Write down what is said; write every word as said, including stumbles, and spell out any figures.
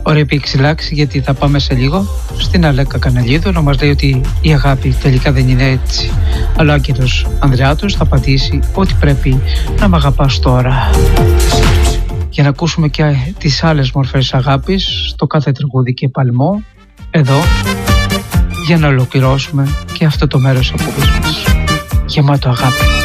Ωραία επίξυλάξη, γιατί θα πάμε σε λίγο στην Αλέκα Κανελίδου να μας λέει ότι η αγάπη τελικά δεν είναι έτσι. Αλλά ο Άγγελος Ανδρεάτος θα απαντήσει ότι πρέπει να μ' αγαπάς τώρα. Για να ακούσουμε και τις άλλες μορφές αγάπης στο κάθε τραγούδι και παλμό εδώ, για να ολοκληρώσουμε και αυτό το μέρος από πίσω μας γεμάτο αγάπη.